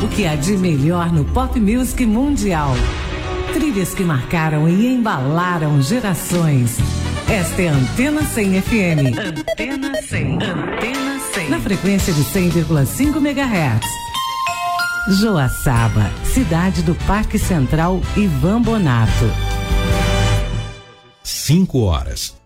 O que há de melhor no pop music mundial. Trilhas que marcaram e embalaram gerações. Esta é a Antena 100 FM. Antena 100. Antena 100. Na frequência de 100,5 MHz. Joaçaba, cidade do Parque Central Ivan Bonato. 5 horas